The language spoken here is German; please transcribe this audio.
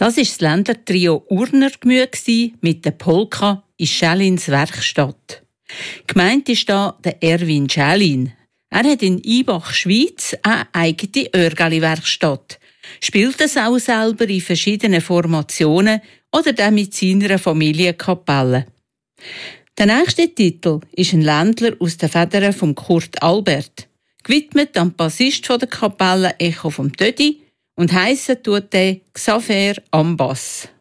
Das war das Ländler-Trio Urner Gemüse mit der Polka in Schälins Werkstatt. Gemeint ist da der Erwin Schälin. Er hat in Ibach, Schweiz, eine eigene Örgeli-Werkstatt, spielt es auch selber in verschiedenen Formationen oder dann mit seiner Familienkapelle. Der nächste Titel ist ein Ländler aus den Federn von Kurt Albert, gewidmet am Bassist der Kapelle Echo vom Tödi und heissen tut der Xaver am Bass.